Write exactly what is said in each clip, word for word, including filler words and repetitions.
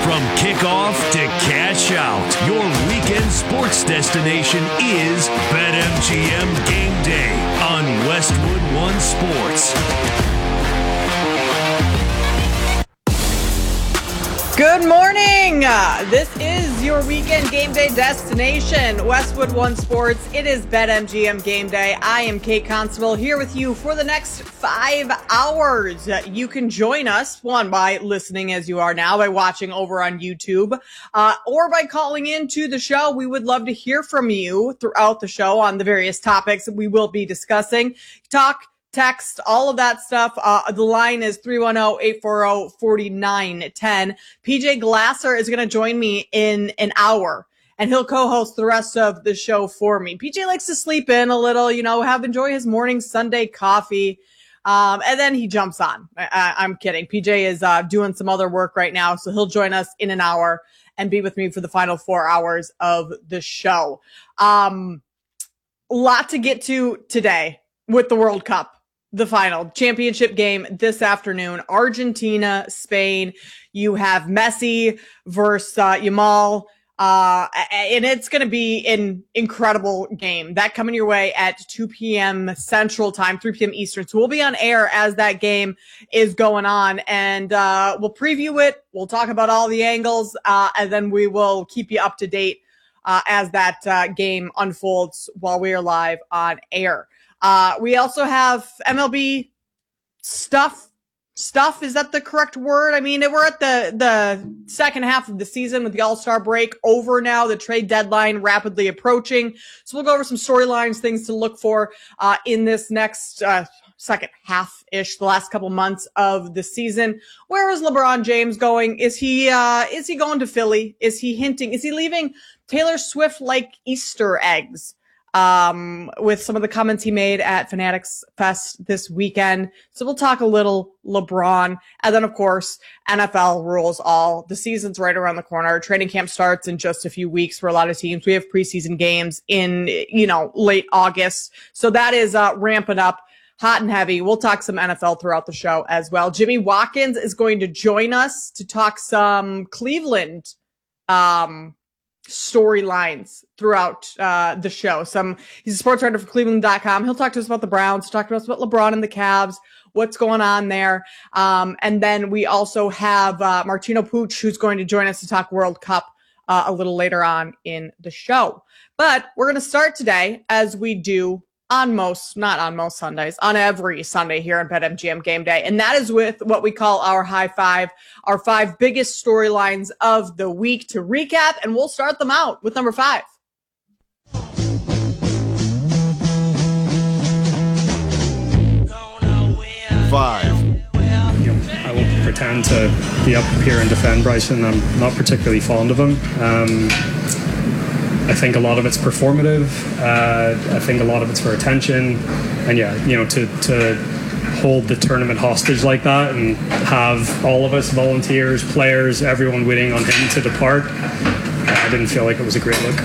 From kickoff to cash out, your weekend sports destination is BetMGM Game Day on Westwood One Sports. Good morning. Uh, this is your weekend game day destination, Westwood One Sports. It is BetMGM Game Day. I am Kate Constable here with you for the next five hours. Uh, you can join us, one, by listening as you are now, by watching over on YouTube, uh, or by calling into the show. We would love to hear from you throughout the show on the various topics that we will be discussing. Talk, text, all of that stuff. Uh, the line is three one zero, eight four zero, four nine one zero. P J Glasser is going to join me in an hour, and he'll co-host the rest of the show for me. P J likes to sleep in a little, you know, have enjoy his morning Sunday coffee, um, and then he jumps on. I, I'm kidding. P J is uh, doing some other work right now, so he'll join us in an hour and be with me for the final four hours of the show. Um, a lot to get to today with the World Cup. The final championship game this afternoon, Argentina, Spain. You have Messi versus uh, Yamal, uh, and it's going to be an incredible game. That coming your way at two p.m. Central Time, three p.m. Eastern. So we'll be on air as that game is going on, and uh, we'll preview it. We'll talk about all the angles, uh, and then we will keep you up to date uh, as that uh, game unfolds while we are live on air. Uh, we also have M L B stuff. Stuff, is that the correct word? I mean, we're at the, the second half of the season with the All-Star break over now, the trade deadline rapidly approaching. So we'll go over some storylines, things to look for, uh, in this next, uh, second half-ish, the last couple months of the season. Where is LeBron James going? Is he, uh, is he going to Philly? Is he hinting? Is he leaving Taylor Swift-like Easter eggs? Um, with some of the comments he made at Fanatics Fest this weekend. So we'll talk a little LeBron. And then, of course, N F L rules all. The season's right around the corner. Training camp starts in just a few weeks for a lot of teams. We have preseason games in, you know, late August. So that is, uh, ramping up hot and heavy. We'll talk some N F L throughout the show as well. Jimmy Watkins is going to join us to talk some Cleveland, um, storylines throughout uh the show. Some he's a sports writer for Cleveland dot com. He'll talk to us about the Browns, talk to us about LeBron and the Cavs, what's going on there. Um and then we also have uh Martino Puig, who's going to join us to talk World Cup uh, a little later on in the show. But we're going to start today, as we do on most, not on most Sundays, on every Sunday here on BetMGM Game Day. And that is with what we call our high five, our five biggest storylines of the week to recap. And we'll start them out with number five. Five. You know, I won't pretend to be up here and defend Bryson. I'm not particularly fond of him. Um, I think a lot of it's performative. Uh, I think a lot of it's for attention. And yeah, you know, to, to hold the tournament hostage like that and have all of us, volunteers, players, everyone waiting on him to depart, I didn't feel like it was a great look.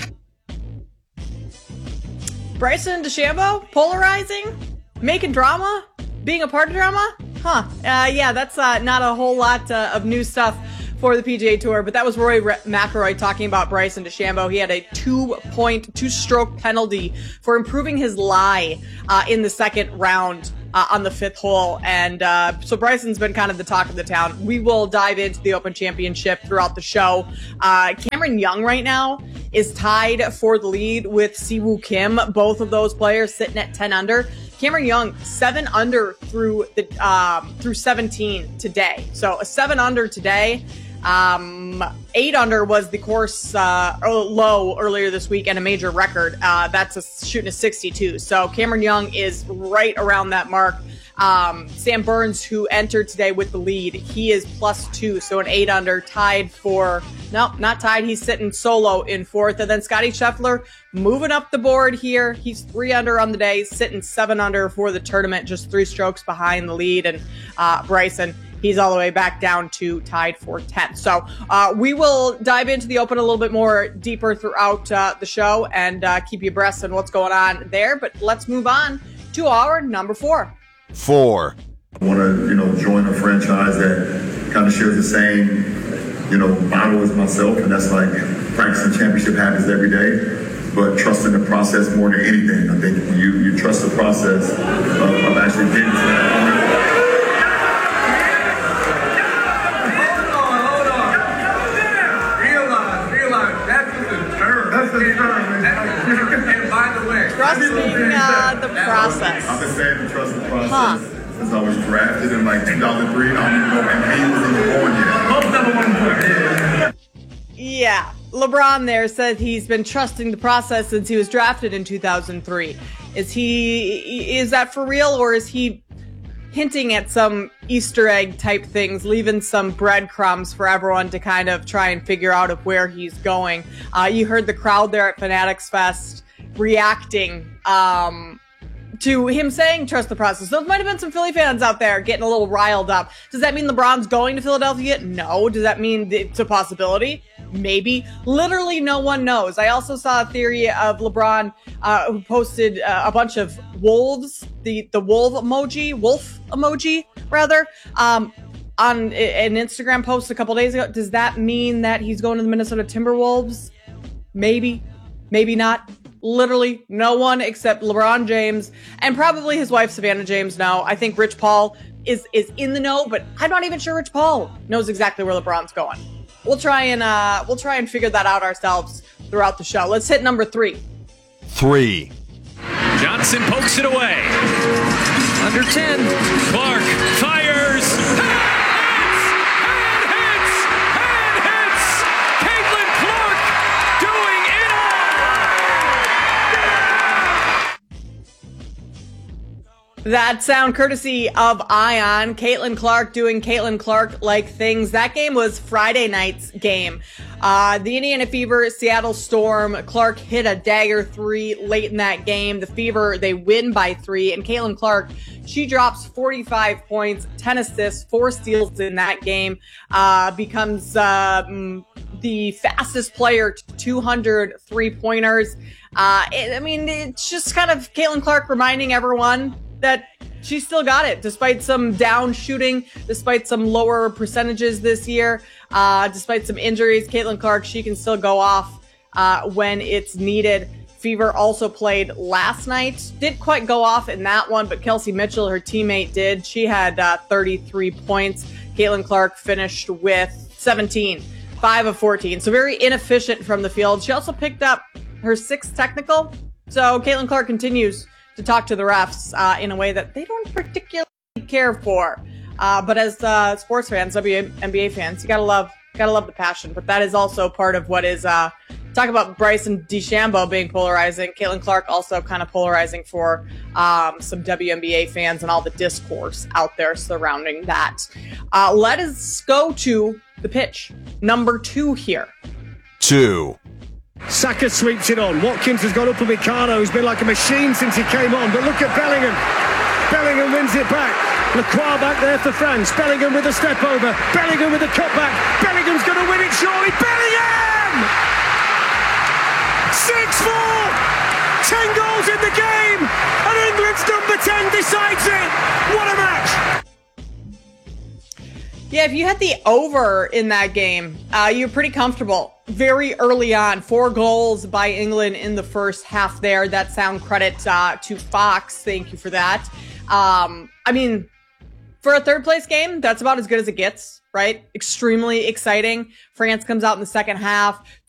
Bryson DeChambeau, polarizing, making drama, being a part of drama? Huh. Uh, yeah, that's uh, not a whole lot uh, of new stuff for the P G A Tour, but that was Rory McIlroy talking about Bryson DeChambeau. He had a two-point, two-stroke penalty for improving his lie uh, in the second round uh, on the fifth hole, and uh, so Bryson's been kind of the talk of the town. We will dive into the Open Championship throughout the show. Uh, Cameron Young right now is tied for the lead with Siwoo Kim. Both of those players sitting at ten under. Cameron Young, seven under through the um, through seventeen today. So a seven under today. Um, eight under was the course uh, low earlier this week and a major record. Uh, that's a, shooting a sixty-two. So Cameron Young is right around that mark. Um, Sam Burns, who entered today with the lead, he is plus two, so an eight under, tied for, no, not tied, he's sitting solo in fourth. And then Scottie Scheffler moving up the board here. He's three under on the day, sitting seven under for the tournament, just three strokes behind the lead. And uh, Bryson, he's all the way back down to tied for tenth. So uh, we will dive into the Open a little bit more deeper throughout uh, the show and uh, keep you abreast on what's going on there. But let's move on to our number four. Four. I want to, you know, join a franchise that kind of shares the same you know, model as myself, and that's like practicing championship habits every day. But trusting the process more than anything. I think when you, you trust the process of, of actually getting to that point. Hold on, hold on. Realize, realize, that's just a term. That's a term. And by the way, trusting uh, the process. I've been saying to trust the process huh. since I was drafted in like two thousand three. I don't even know when he was even born yet. Most number one player. Yeah. LeBron there said he's been trusting the process since he was drafted in two thousand three. Is he, is that for real, or is he hinting at some Easter egg type things, leaving some breadcrumbs for everyone to kind of try and figure out of where he's going? Uh, you heard the crowd there at Fanatics Fest reacting um, to him saying trust the process. Those might have been some Philly fans out there getting a little riled up. Does that mean LeBron's going to Philadelphia? No. Does that mean it's a possibility? Maybe. Literally no one knows. I also saw a theory of LeBron uh, who posted uh, a bunch of wolves, the, the wolf emoji, wolf emoji, rather, um, on an Instagram post a couple days ago. Does that mean that he's going to the Minnesota Timberwolves? Maybe. Maybe not. Literally no one except LeBron James and probably his wife Savannah James know. I think Rich Paul is, is in the know, but I'm not even sure Rich Paul knows exactly where LeBron's going. We'll try and uh, we'll try and figure that out ourselves throughout the show. Let's hit number three. Three. Johnson pokes it away. Under ten. Clark fires. And hits! And hits! Caitlin Clark doing it all! That sound courtesy of Ion. Caitlin Clark doing Caitlin Clark-like things. That game was Friday night's game. Uh, the Indiana Fever, Seattle Storm. Clark hit a dagger three late in that game. The Fever, they win by three. And Caitlin Clark, she drops forty-five points, ten assists, four steals in that game. Uh, becomes um, the fastest player to two hundred three-pointers. Uh, it, I mean, it's just kind of Caitlin Clark reminding everyone that she still got it, despite some down shooting, despite some lower percentages this year, uh, despite some injuries. Caitlin Clark, she can still go off uh, when it's needed. Fever also played last night. Didn't quite go off in that one, but Kelsey Mitchell, her teammate, did. She had uh, thirty-three points. Caitlin Clark finished with seventeen, five of fourteen. So very inefficient from the field. She also picked up her sixth technical. So Caitlin Clark continues to talk to the refs uh, in a way that they don't particularly care for. Uh, but as uh, sports fans, W N B A fans, you gotta love, gotta love the passion. But that is also part of what is uh, talk about Bryson DeChambeau being polarizing. Caitlin Clark also kind of polarizing for um, some W N B A fans and all the discourse out there surrounding that. Uh, let us go to the pitch, number two here. Two. Saka sweeps it on. Watkins has got up with Ricardo, who's been like a machine since he came on. But look at Bellingham. Bellingham wins it back. Lacroix back there for France. Bellingham with a step over. Bellingham with a cutback. Bellingham's going to win it surely. Bellingham! six four! ten goals in the game! And England's number ten decides it! What a match! Yeah, if you had the over in that game, uh, you're pretty comfortable. Very early on, four goals by England in the first half there. That sound credit uh, to Fox. Thank you for that. Um, I mean, for a third place game, that's about as good as it gets, right? Extremely exciting. France comes out in the second half,